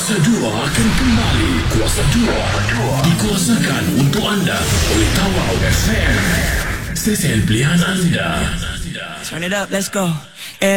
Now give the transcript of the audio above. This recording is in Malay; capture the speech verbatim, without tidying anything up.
Kuasa dua akan kembali. Kuasa dua dikuasakan untuk anda oleh Tawau F M, stesen pilihan anda. Turn it up, let's go.